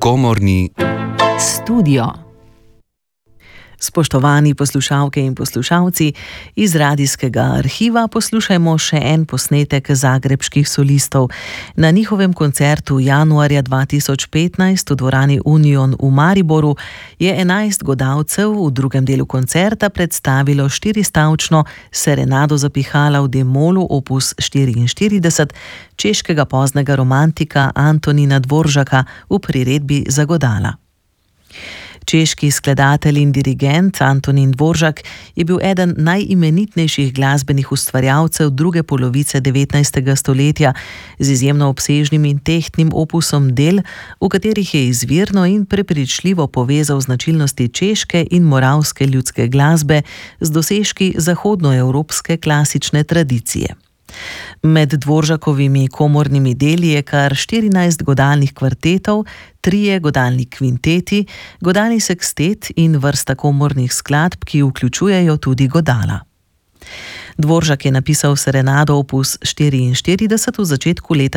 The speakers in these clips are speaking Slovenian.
Komorni studio. Spoštovani poslušalke in poslušalci, iz radijskega arhiva poslušajmo še en posnetek zagrebških solistov. Na njihovem koncertu januarja 2015 v dvorani Union v Mariboru je 11 godalcev v drugem delu koncerta predstavilo štiristavčno serenado za pihala v D-molu opus 44 češkega poznega romantika Antonina Dvoržaka v priredbi za godala. Češki skladatelj in dirigent Antonin Dvoržak je bil eden najimenitnejših glasbenih ustvarjalcev druge polovice 19. stoletja z izjemno obsežnim in tehtnim opusom del, v katerih je izvirno in prepričljivo povezal značilnosti češke in moravske ljudske glasbe z dosežki zahodnoevropske klasične tradicije. Med Dvoržakovimi komornimi deli je kar 14 godalnih kvartetov, 3 godalni kvinteti, godalni sekstet in vrsta komornih skladb, ki vključujejo tudi godala. Dvoržak je napisal serenado opus 44 v začetku leta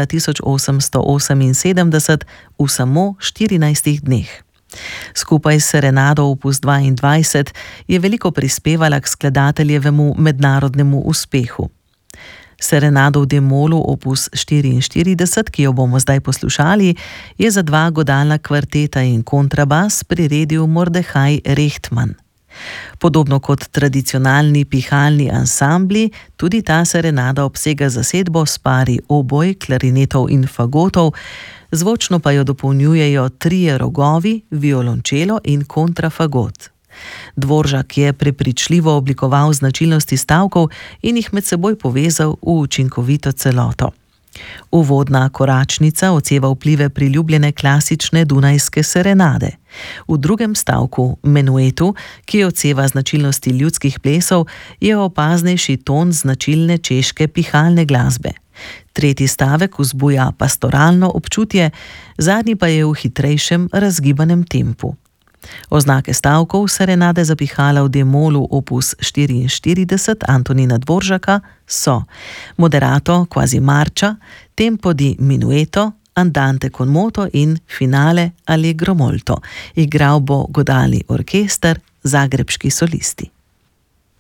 1878 v samo 14 dneh. Skupaj s serenado opus 22 je veliko prispevala k skladateljevemu mednarodnemu uspehu. Serenado v D-molu opus 44, ki jo bomo zdaj poslušali, je za 2 godalna kvarteta in kontrabas priredil Mordehaj Rehtman. Podobno kot tradicionalni pihalni ansambli, tudi ta serenada obsega zasedbo s pari oboj, klarinetov in fagotov, zvočno pa jo dopolnjujejo 3 rogovi, violončelo in kontrafagot. Dvoržak je prepričljivo oblikoval značilnosti stavkov in jih med seboj povezal v učinkovito celoto. Uvodna koračnica odseva vplive priljubljene klasične dunajske serenade. V drugem stavku, menuetu, ki odseva značilnosti ljudskih plesov, je opaznejši ton značilne češke pihalne glasbe. Tretji stavek vzbuja pastoralno občutje, zadnji pa je v hitrejšem, razgibanem tempu. Oznake stavkov serenade za pihala v D-molu opus 44 Antonina Dvoržaka so moderato quasi marcia, tempo di minueto, andante con moto in finale allegro molto. Igral bo godalni orkester, zagrebški solisti.